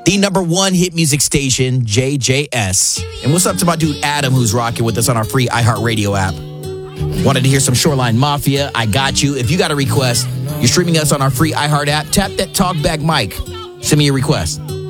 The number one hit music station, JJS. And what's up to my dude Adam, who's rocking with us on our free iHeartRadio app. Wanted to hear some Shoreline Mafia? I got you. If you got a request, you're streaming us on our free iHeart app. Tap that talkback mic. Send me your request.